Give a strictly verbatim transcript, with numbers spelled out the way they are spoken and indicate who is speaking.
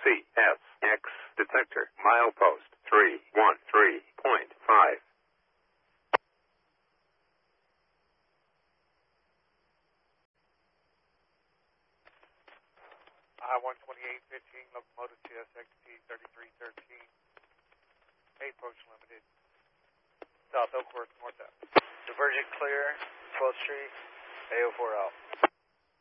Speaker 1: C S X detector, milepost three one three point five.
Speaker 2: I one twenty-eight fifteen, locomotive T S X T thirty-three thirteen, approach limited, South Oakworth, north out.
Speaker 3: Divergent clear, twelfth Street, A O four out.